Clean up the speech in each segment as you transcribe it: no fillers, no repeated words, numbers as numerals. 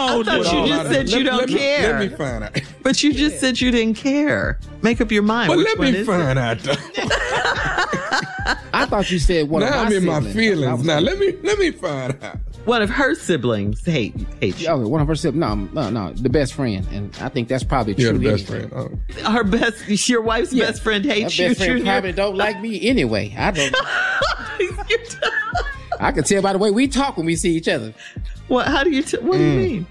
all I thought this. you just said you don't care. Let me find out. But you just said you didn't care. Make up your mind. Well, Which let one me is find out. Though. I thought you said one of Now my I'm in my siblings. feelings. Now let me find out. One of her siblings hate you. Okay, one of her siblings. No, the best friend, and I think that's probably You're true. the best anyway. friend. Oh. Her best, your wife's Yeah. best friend hates That you. best friend Junior. probably don't like me anyway. I don't. I can tell by the way we talk when we see each other. What? How do you? What do you mean?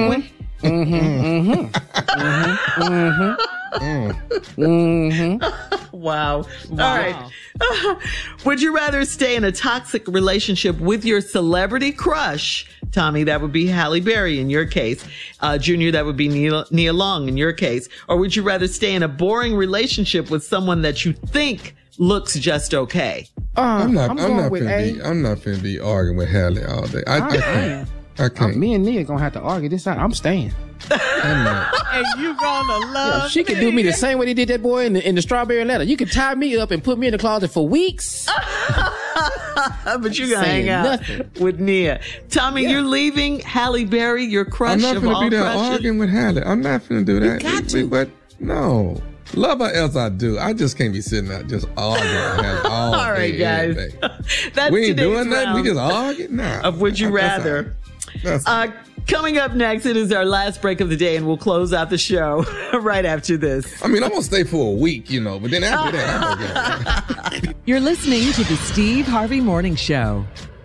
Wow. All right. Would you rather stay in a toxic relationship with your celebrity crush? Tommy, that would be Halle Berry in your case. Junior, that would be Nia Long in your case. Or would you rather stay in a boring relationship with someone that you think looks just okay? I'm not with A. finna be arguing with Halle all day. I can't. I can't. Me and Nia gonna have to argue this out. I'm staying. I'm not. And you gonna love She could do me the same way they did that boy in the Strawberry Letter. You could tie me up and put me in the closet for weeks. But you're going to hang Saying out nothing. with Nia. Tommy, you're leaving Halle Berry, your crush I'm not of finna all be there crushes? arguing with Halle. I'm not finna do that. got to. But no. Love her as I do. I just can't be sitting out just arguing with Halle all All right, day, guys. every day. That's We ain't today's doing nothing. We round just arguing now. of Would You Rather. Coming up next, it is our last break of the day, and we'll close out the show right after this. I mean, I'm gonna stay for a week, but then after that, I'm gonna get You're listening to the Steve Harvey Morning Show.